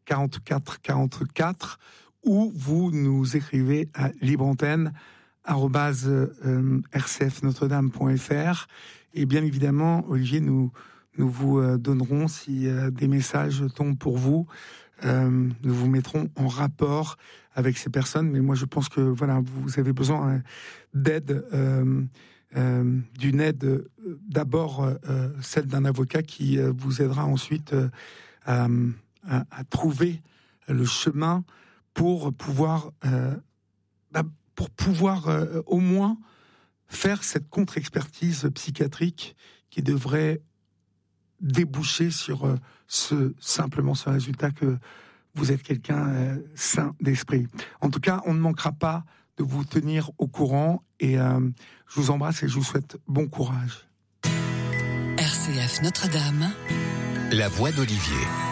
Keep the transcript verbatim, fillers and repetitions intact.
quarante-quatre quarante-quatre, ou vous nous écrivez à libreantenne arobase euh, r c f notre dame point f r. Et bien évidemment, Olivier, nous, nous vous euh, donnerons, si euh, des messages tombent pour vous, euh, nous vous mettrons en rapport avec ces personnes. Mais moi, je pense que voilà, vous avez besoin euh, d'aide, euh, euh, d'une aide, euh, d'abord euh, celle d'un avocat qui euh, vous aidera ensuite euh, à, à, à trouver le chemin pour pouvoir, euh, bah, pour pouvoir euh, au moins faire cette contre-expertise psychiatrique qui devrait déboucher sur euh, ce, simplement ce résultat que vous êtes quelqu'un euh, sain d'esprit. En tout cas, on ne manquera pas de vous tenir au courant et euh, je vous embrasse et je vous souhaite bon courage. R C F Notre-Dame, la voix d'Olivier.